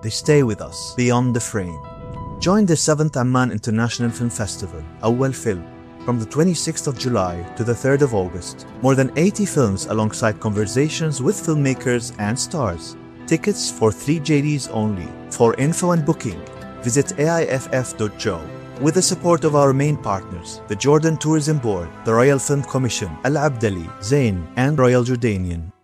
they stay with us beyond the frame. Join the 7th Amman International Film Festival, Awwal Film, from the 26th of July to the 3rd of August. More than 80 films alongside conversations with filmmakers and stars. Tickets for 3 JDs only. For info and booking, visit aiff.jo. With the support of our main partners, the Jordan Tourism Board, the Royal Film Commission, Al Abdali, Zain, and Royal Jordanian.